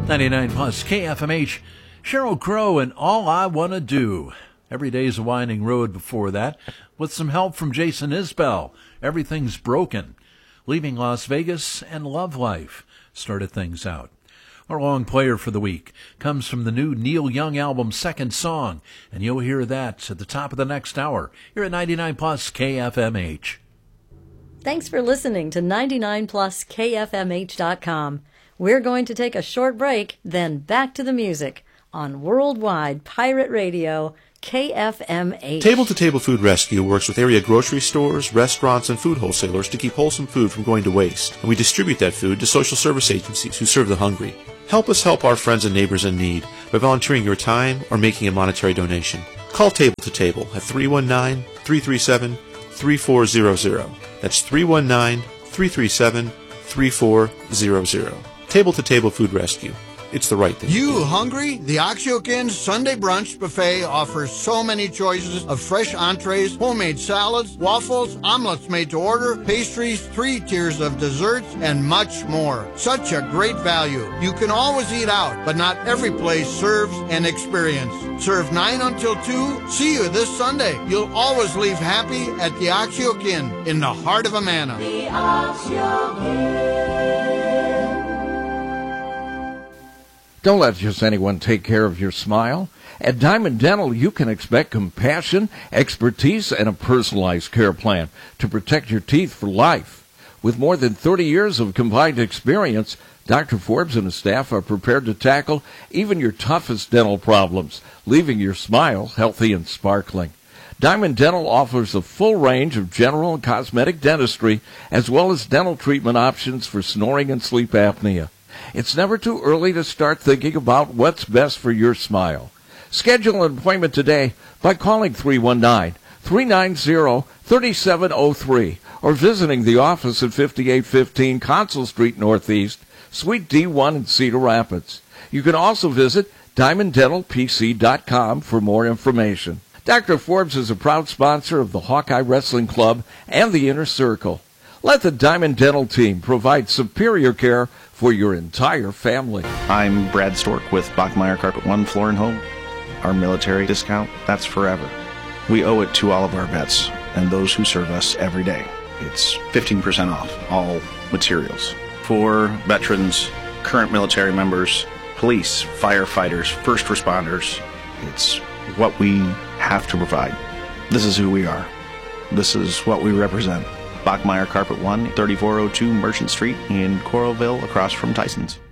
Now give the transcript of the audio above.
99 plus KFMH, Sheryl Crow and All I Want to Do. Every day's a winding road before that, with some help from Jason Isbell. Everything's Broken. Leaving Las Vegas and Love Life started things out. Our long player for the week comes from the new Neil Young album, Second Song, and you'll hear that at the top of the next hour here at 99 plus KFMH. Thanks for listening to 99 plus KFMH.com. We're going to take a short break, then back to the music on Worldwide Pirate Radio, KFMH. Table to Table Food Rescue works with area grocery stores, restaurants, and food wholesalers to keep wholesome food from going to waste. And we distribute that food to social service agencies who serve the hungry. Help us help our friends and neighbors in need by volunteering your time or making a monetary donation. Call Table to Table at 319-337-3400. That's 319-337-3400. Table to Table Food Rescue. It's the right thing. You hungry? The Oxyokin Sunday Brunch Buffet offers so many choices of fresh entrees, homemade salads, waffles, omelets made to order, pastries, 3 tiers of desserts, and much more. Such a great value. You can always eat out, but not every place serves an experience. Serve 9 until 2. See you this Sunday. You'll always leave happy at the Oxyokin in the heart of Amana. The Oxyokin. Don't let just anyone take care of your smile. At Diamond Dental, you can expect compassion, expertise, and a personalized care plan to protect your teeth for life. With more than 30 years of combined experience, Dr. Forbes and his staff are prepared to tackle even your toughest dental problems, leaving your smile healthy and sparkling. Diamond Dental offers a full range of general and cosmetic dentistry, as well as dental treatment options for snoring and sleep apnea. It's never too early to start thinking about what's best for your smile. Schedule an appointment today by calling 319-390-3703 or visiting the office at 5815 Consul Street Northeast, Suite D1 in Cedar Rapids. You can also visit DiamondDentalPC.com for more information. Dr. Forbes is a proud sponsor of the Hawkeye Wrestling Club and the Inner Circle. Let the Diamond Dental team provide superior care for your entire family. I'm Brad Stork with Bachmeyer Carpet One Floor and Home. Our military discount, that's forever. We owe it to all of our vets and those who serve us every day. It's 15% off all materials. For veterans, current military members, police, firefighters, first responders, it's what we have to provide. This is who we are. This is what we represent. Bachmeyer Carpet One, 3402 Merchant Street in Coralville, across from Tyson's.